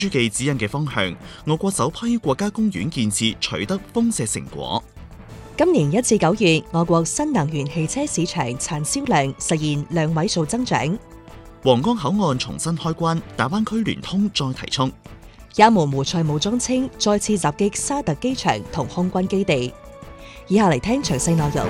書記指引嘅方向，我國首批國家公園建設取得豐碩成果。 今年1至9月，我國新能源汽車市場產銷量實現2位數增長。 皇崗口岸重新開關，大灣區聯通再提速。 也門胡塞武裝稱再次襲擊沙特機場同空軍基地。以下嚟聽詳細內容。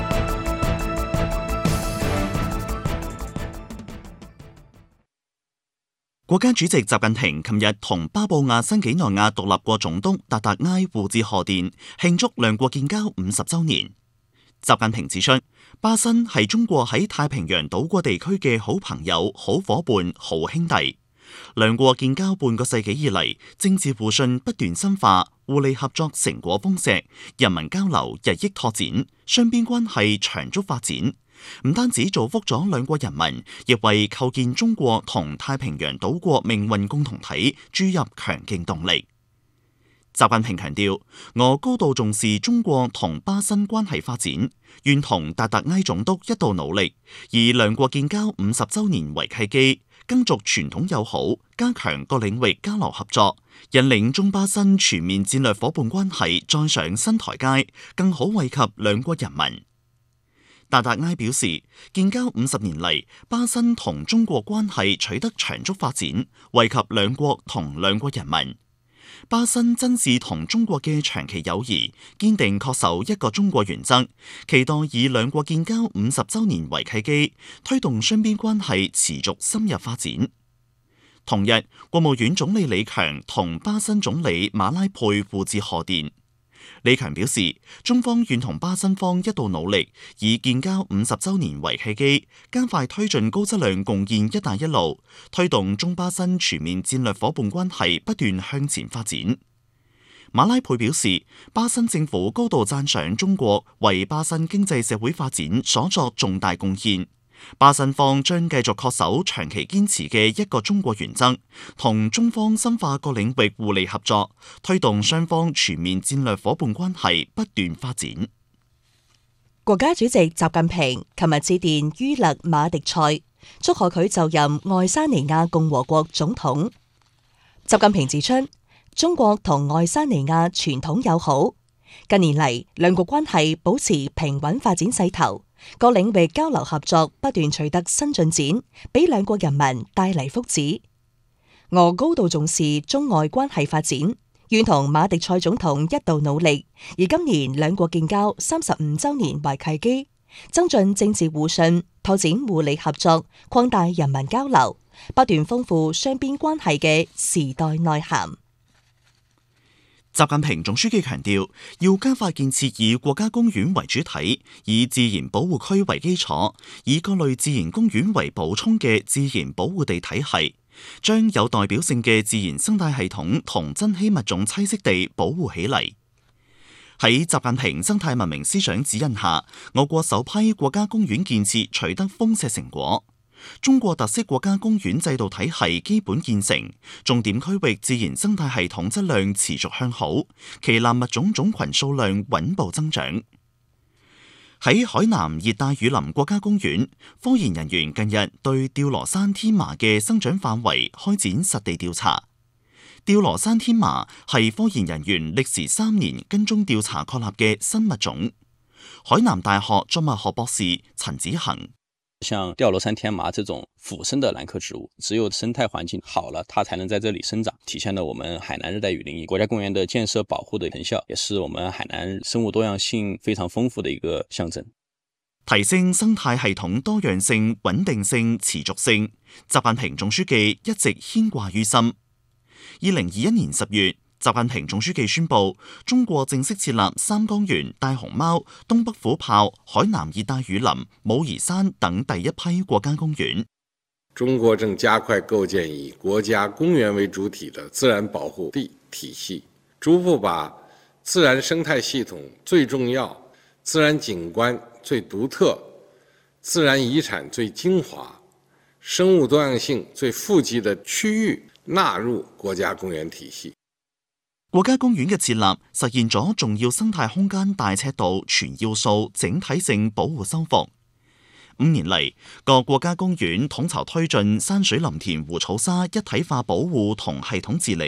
國家主席習近平琴日同巴布亞新幾內亞獨立國總督達達埃互致賀電，慶祝兩國建交50週年。習近平指出，巴新係中國喺太平洋島國地區嘅好朋友、好夥伴、好兄弟。兩國建交半個世紀以嚟，政治互信不斷深化，互利合作成果豐碩，人民交流日益拓展，雙邊關係長足發展。唔單止造福咗兩國人民，亦為構建中國同太平洋島國命運共同體注入強勁動力。習近平強調，我高度重視中國同巴新關係發展，願同達達埃總督一道努力，以兩國建交50週年為契機，更續傳統友好，加強各領域交流合作，引領中巴新全面戰略夥伴關係再上新台階，更好惠及兩國人民。達達埃表示，建交50年嚟，巴新同中國關係取得長足發展，惠及兩國同兩國人民。巴新珍視同中國嘅長期友誼，堅定恪守一個中國原則，期待以兩國建交50週年為契機，推動雙邊關係持續深入發展。同日，國務院總理李強同巴新總理馬拉佩互致賀電。李強表示，中方願同巴新方一道努力，以建交50週年為契機，加快推進高質量共建“一帶一路”，推動中巴新全面戰略夥伴關係不斷向前發展。馬拉佩表示，巴新政府高度讚賞中國為巴新經濟社會發展所作重大貢獻。巴新方將繼續恪守長期堅持嘅一個中國原則，同中方深化各領域互利合作，推動雙方全面戰略夥伴關係不斷發展。 國家主席習近平琴日致電于勒馬迪塞，祝賀佢就任愛沙尼亞共和國總統。習近平指出，中國同愛沙尼亞傳統友好，近年嚟兩國關係保持平穩發展勢頭。各領域交流合作不斷取得新進展，俾兩國人民帶嚟福祉。我高度重視中外關係發展，願同馬迪塞總統一道努力，以今年兩國建交35週年為契機，增進政治互信，拓展互利合作，擴大人民交流，不斷豐富雙邊關係嘅時代內涵。 習近平總書記強調，要加快建設以國家公園為主體、以自然保護區為基礎、以各類自然公園為補充嘅自然保護地體系，將有代表性嘅自然生態系統同珍稀物種棲息地保護起嚟。喺習近平生態文明思想指引下，我國首批國家公園建設取得豐碩成果。中國特色國家公園制度體系基本建成，重點區域自然生態系統質量持續向好，旗艦物種種群數量穩步增長。喺海南熱帶雨林國家公園，科研人員近日對吊羅山天麻嘅生長範圍開展實地調查。吊羅山天麻係科研人員歷時3年跟蹤調查確立嘅新物種。海南大學作物學博士陳子恒。 像吊羅山天麻這種腐生的蘭科植物，只有生態環境好了，它才能在這裡生長，體現了我們海南熱帶雨林國家公園的建設保護的成效，也是我們海南生物多樣性非常豐富的一個象徵。 提升生態系統多樣性、穩定性、持續性，習近平總書記一直牽掛於心。2021年10月，習近平總書記宣布，中國正式設立三江源、大熊貓、東北虎豹、海南熱帶雨林、武夷山等第一批國家公園。 中國正加快構建以國家公園為主體的自然保護地體系，逐步把自然生態系統最重要、自然景觀最獨特、自然遺產最精華、生物多樣性最富集的區域納入國家公園體系。 國家公園嘅設立實現咗重要生態空間大尺度全要素整體性保護修復。 5年嚟，各國家公園統籌推進山水林田湖草沙一體化保護同系統治理。